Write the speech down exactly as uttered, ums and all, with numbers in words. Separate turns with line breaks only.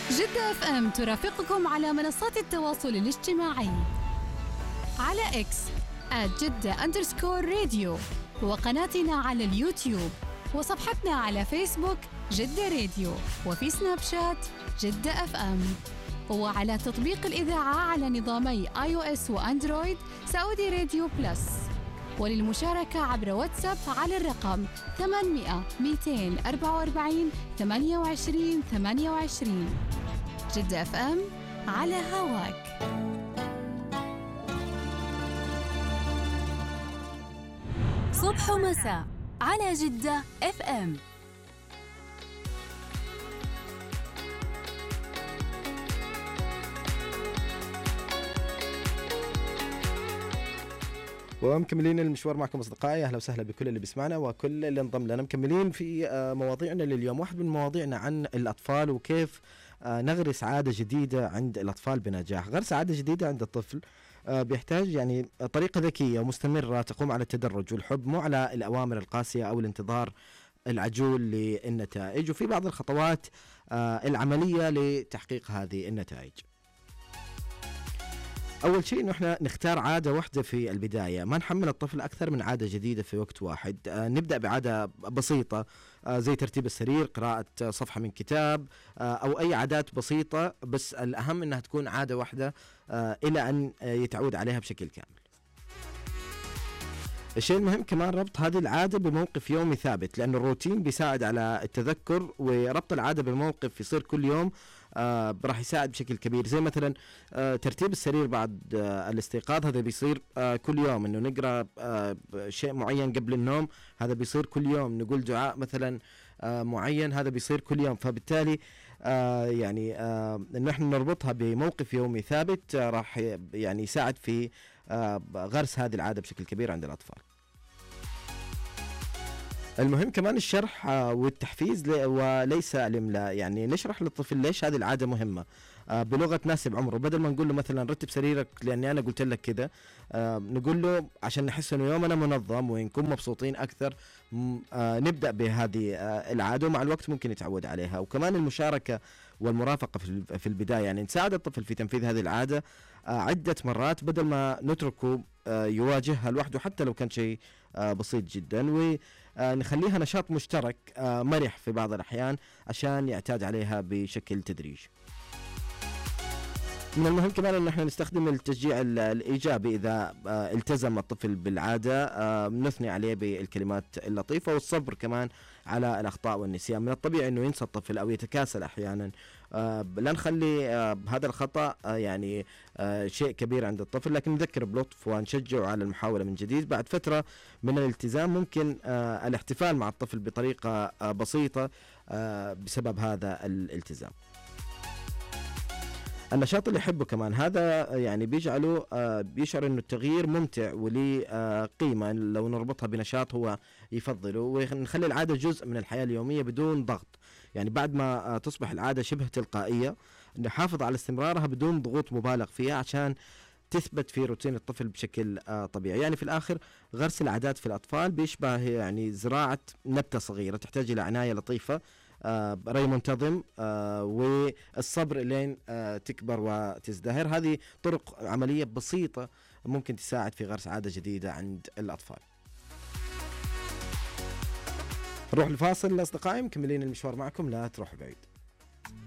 جدة اف ام ترافقكم على منصات التواصل الاجتماعي على اكس آت جدة أندرسكور راديو، وقناتنا على اليوتيوب، وصفحتنا على فيسبوك جدة راديو، وفي سناب شات جدة اف ام، وعلى تطبيق الإذاعة على نظامي آي أو إس وأندرويد سعودي راديو بلس. وللمشاركة عبر واتساب على الرقم ثمانمئة مئتين وأربعة وأربعين ثمانية وعشرين ثمانية وعشرين. جدة اف ام على هواك.
صبح ومساء على جدة اف ام.
ومكملين المشوار معكم أصدقائي، أهلا وسهلا بكل اللي بيسمعنا وكل اللي انضم لنا. مكملين في مواضيعنا لليوم. واحد من مواضيعنا عن الأطفال وكيف نغرس عادة جديدة عند الأطفال بنجاح. غرس عادة جديدة عند الطفل بيحتاج يعني طريقة ذكية ومستمرة تقوم على التدرج والحب، مو على الأوامر القاسية أو الانتظار العجول للنتائج. وفي بعض الخطوات العملية لتحقيق هذه النتائج. أول شيء إنه إحنا نختار عادة واحدة في البداية، ما نحمل الطفل أكثر من عادة جديدة في وقت واحد. آه نبدأ بعادة بسيطة آه زي ترتيب السرير، قراءة صفحة من كتاب، آه أو أي عادات بسيطة، بس الأهم إنها تكون عادة واحدة آه إلى أن يتعود عليها بشكل كامل. الشيء المهم كمان ربط هذه العادة بموقف يومي ثابت، لأن الروتين بيساعد على التذكر، وربط العادة بموقف يصير كل يوم آه راح يساعد بشكل كبير. زي مثلا آه ترتيب السرير بعد آه الاستيقاظ، هذا بيصير آه كل يوم. انه نقرأ آه شيء معين قبل النوم، هذا بيصير كل يوم. نقول دعاء مثلا آه معين، هذا بيصير كل يوم. فبالتالي آه يعني آه انه احنا نربطها بموقف يومي ثابت آه راح يعني يساعد في آه غرس هذه العادة بشكل كبير عند الأطفال. المهم كمان الشرح والتحفيز وليس الإملاء. يعني نشرح للطفل ليش هذه العادة مهمة بلغة تناسب عمره، بدل ما نقول له مثلا رتب سريرك لأني أنا قلت لك كده، نقول له عشان نحس إنه يومنا منظم ونكون مبسوطين أكثر. نبدأ بهذه العادة ومع الوقت ممكن يتعود عليها. وكمان المشاركة والمرافقة في البداية، يعني نساعد الطفل في تنفيذ هذه العادة عدة مرات بدل ما نتركه يواجهها لوحده، حتى لو كان شيء بسيط جدا، ونخليها نشاط مشترك مرح في بعض الأحيان عشان يعتاد عليها بشكل تدريجي. من المهم كمان أن احنا نستخدم التشجيع الإيجابي. إذا التزم الطفل بالعادة نثني عليه بالكلمات اللطيفة، والصبر كمان على الأخطاء والنسيان. من الطبيعي أنه ينسى الطفل أو يتكاسل أحيانا، لا نخلي هذا الخطأ يعني شيء كبير عند الطفل، لكن نذكر بلطف ونشجعه على المحاولة من جديد. بعد فترة من الالتزام ممكن الاحتفال مع الطفل بطريقة بسيطة بسبب هذا الالتزام. النشاط اللي يحبه كمان، هذا يعني بيجعله بيشعر انه التغيير ممتع وليه قيمة. لو نربطها بنشاط هو يفضله، ونخلي العادة جزء من الحياة اليومية بدون ضغط. يعني بعد ما تصبح العادة شبه تلقائية، نحافظ على استمرارها بدون ضغوط مبالغ فيها عشان تثبت في روتين الطفل بشكل طبيعي. يعني في الآخر غرس العادات في الأطفال بيشبه يعني زراعة نبتة صغيرة تحتاج إلى عناية لطيفة، آه ري منتظم، آه والصبر لين آه تكبر وتزدهر. هذه طرق عملية بسيطة ممكن تساعد في غرس عادة جديدة عند الأطفال. نروح لفاصل أصدقائي، مكملين المشوار معكم، لا تروحوا بعيد.